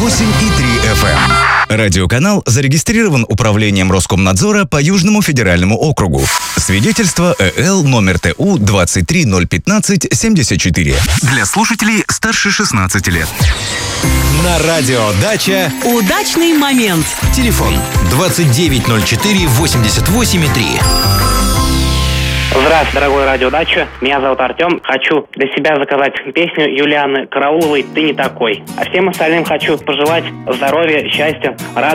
98,3 FM. Радиоканал зарегистрирован Управлением Роскомнадзора по Южному федеральному округу. Свидетельство ЭЛ номер ТУ 2301574. Для слушателей старше 16 лет. На радио «Дача» удачный момент. Телефон 2904-88,3. Здравствуйте, дорогой радио «Дача». Меня зовут Артем. Хочу для себя заказать песню Юлианы Карауловой «Ты не такой». А всем остальным хочу пожелать здоровья, счастья, радости.